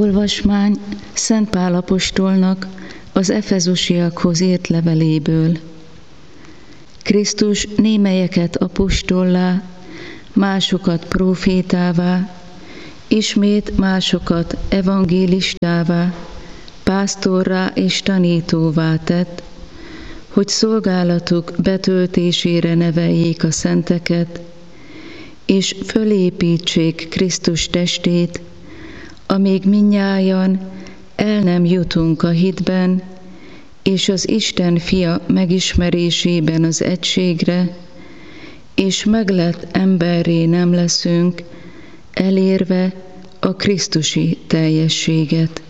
Olvasmány Szent Pál apostolnak az efezusiakhoz írt leveléből. Krisztus némelyeket apostollá, másokat prófétává, ismét másokat evangélistává, pásztorrá és tanítóvá tett, hogy szolgálatuk betöltésére neveljék a szenteket, és fölépítsék Krisztus testét, amíg mindnyájan el nem jutunk a hitben, és az Isten fia megismerésében az egységre, és meglett emberré nem leszünk, elérve a krisztusi teljességet.